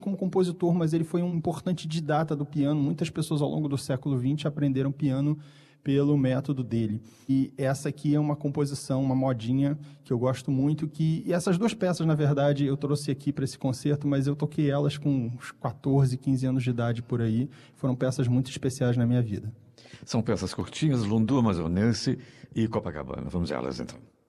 como compositor, mas ele foi um importante didata do piano. Muitas pessoas ao longo do século XX aprenderam piano pelo método dele. E essa aqui é uma composição, uma modinha que eu gosto muito, e essas duas peças, na verdade, eu trouxe aqui para esse concerto, mas eu toquei elas com uns 14, 15 anos de idade por aí. Foram peças muito especiais na minha vida. São peças curtinhas, Lundu Amazonense e Copacabana. Vamos a elas, então.